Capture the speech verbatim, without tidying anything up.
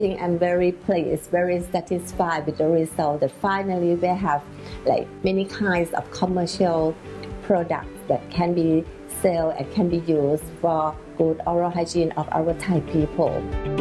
I'm very pleased, very satisfied with the result that finally we have like many kinds of commercial products that can be sold and can be used for good oral hygiene of our Thai people.